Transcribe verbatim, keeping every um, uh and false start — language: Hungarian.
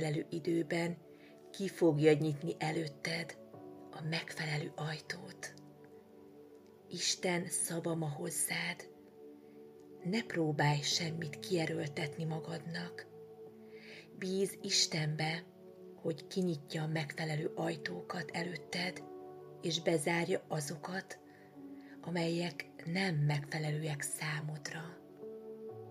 megfelelő időben ki fogja nyitni előtted a megfelelő ajtót. Isten szava ma hozzád. Ne próbálj semmit kierőltetni magadnak. Bízz Istenbe, hogy kinyitja a megfelelő ajtókat előtted, és bezárja azokat, amelyek nem megfelelőek számodra.